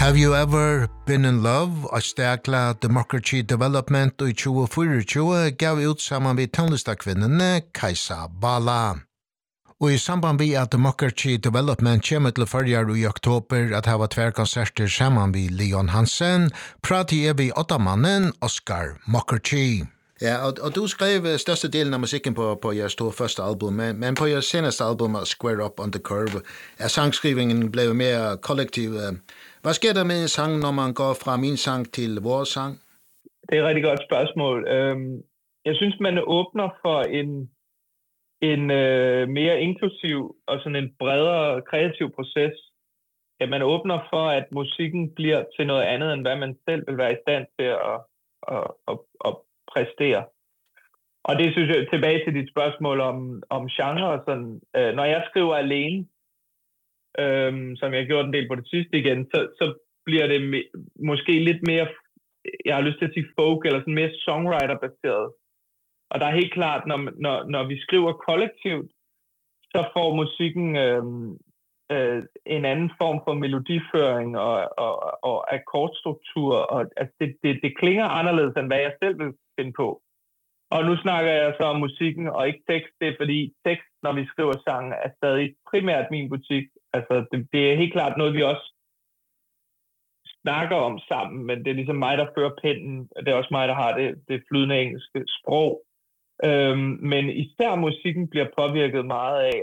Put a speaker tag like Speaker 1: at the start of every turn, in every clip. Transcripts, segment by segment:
Speaker 1: Have you ever been in love? Og stakla Democracy Development i 2024 gav ut sammen med tonlistakvinnene Kajsa Bala. Og i samband med at Democracy Development kommer til førjar i oktober at hava tver konserter sammen med Leon Hansen, prater jeg ved åttamannen Oscar Mokkertji. Ja, og du skrev største delen av musikken på jeres første album, men på jeres seneste album, Square Up on the Curve, er sangskrivingen blevet mere kollektiv. Hvad sker der med en sang, når man går fra min sang til vores sang?
Speaker 2: Det er et rigtig godt spørgsmål. Jeg synes, man åbner for en mere inklusiv og sådan en bredere kreativ proces. Ja, man åbner for, at musikken bliver til noget andet, end hvad man selv vil være i stand til at præstere. Og det synes jeg, tilbage til dit spørgsmål om genre og sådan, når jeg skriver alene, som jeg har gjort en del på det sidste igen, så bliver det måske lidt mere, jeg har lyst til at sige folk, eller sådan mere songwriter-baseret. Og der er helt klart, når vi skriver kollektivt, så får musikken en anden form for melodiføring og akkordstruktur, og altså det klinger anderledes, end hvad jeg selv vil finde på. Og nu snakker jeg så om musikken og ikke tekst, det er fordi tekst, når vi skriver sange, er stadig primært min butik. Altså det er helt klart noget, vi også snakker om sammen, men det er ligesom mig, der fører pennen. Det er også mig, der har det flydende engelske sprog. Men især musikken bliver påvirket meget af,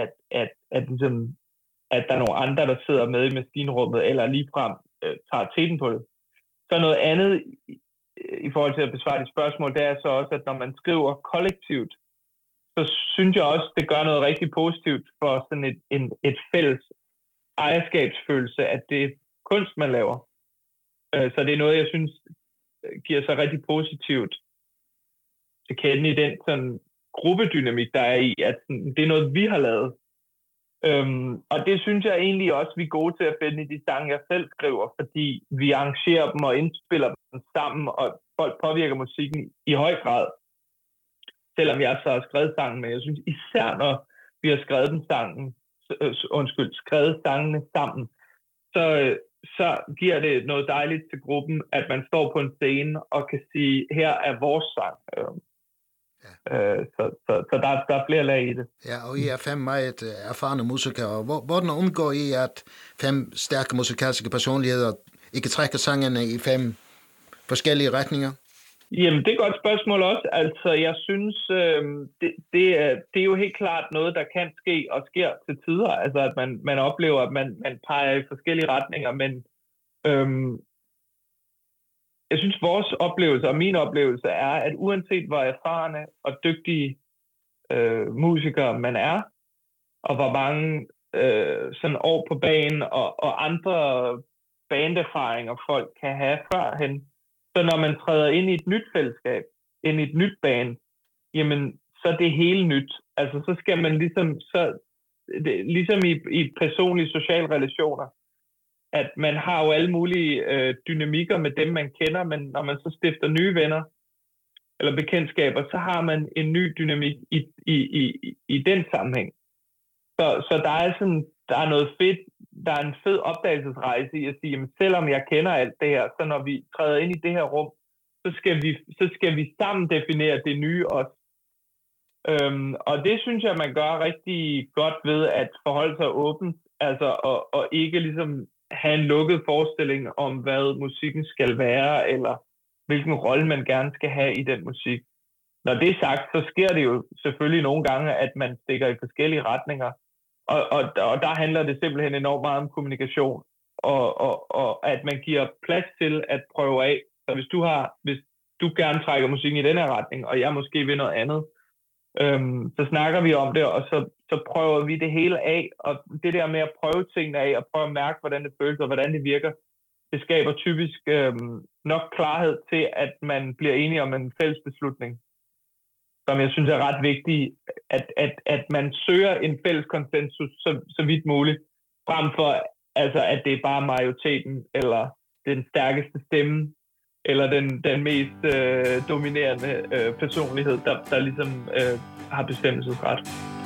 Speaker 2: at der er nogle andre, der sidder med i maskinrummet, eller ligefrem tager teten på det. Så noget andet i forhold til at besvare de spørgsmål, det er så også, at når man skriver kollektivt, så synes jeg også, det gør noget rigtig positivt for sådan et fælles ejerskabsfølelse, at det er kunst, man laver. Så det er noget, jeg synes, giver sig rigtig positivt til kende i den sådan gruppedynamik, der er i, at sådan, det er noget, vi har lavet. Og det synes jeg egentlig også, vi er gode til at finde i de sange, jeg selv skriver, fordi vi arrangerer dem og indspiller dem sammen, og folk påvirker musikken i høj grad. Selvom jeg så har skrevet sangen, men jeg synes især, når vi har skrevet skrevet sangene sammen, så giver det noget dejligt til gruppen, at man står på en scene og kan sige, her er vores sang. Så der er flere lag i det.
Speaker 1: Ja, og I er 5 meget erfarne musikere. Hvordan undgår I, at 5 stærke musikalske personligheder ikke trækker sangene i 5 forskellige retninger?
Speaker 2: Jamen, det er et godt spørgsmål også. Altså, jeg synes, det er jo helt klart noget, der kan ske og sker til tider. Altså, at man oplever, at man peger i forskellige retninger, men jeg synes, vores oplevelse og min oplevelse er, at uanset hvor erfarne og dygtige musikere man er, og hvor mange sådan år på banen og andre banderfaringer folk kan have førhen, så når man træder ind i et nyt fællesskab, ind i et nyt band, jamen, så er det hele nyt. Altså, så skal man ligesom i personlige sociale relationer, at man har jo alle mulige dynamikker med dem, man kender, men når man så stifter nye venner eller bekendtskaber, så har man en ny dynamik i den sammenhæng. Så der er noget fedt, der er en fed opdagelsesrejse i at sige, jamen selvom jeg kender alt det her, så når vi træder ind i det her rum, så skal vi sammen definere det nye også. Og det synes jeg, man gør rigtig godt ved at forholde sig åbent, altså og ikke ligesom have en lukket forestilling om, hvad musikken skal være, eller hvilken rolle man gerne skal have i den musik. Når det er sagt, så sker det jo selvfølgelig nogle gange, at man stikker i forskellige retninger, og der handler det simpelthen enormt meget om kommunikation, og at man giver plads til at prøve af. Så hvis du gerne trækker musikken i den her retning, og jeg måske vil noget andet, så snakker vi om det, og så prøver vi det hele af, og det der med at prøve tingene af, og prøve at mærke, hvordan det føles, og hvordan det virker, det skaber typisk nok klarhed til, at man bliver enige om en fælles beslutning, som jeg synes er ret vigtigt, at man søger en fælles konsensus så vidt muligt, frem for altså, at det er bare majoriteten, eller den stærkeste stemme, eller den mest dominerende personlighed, der ligesom har bestemmelsesret.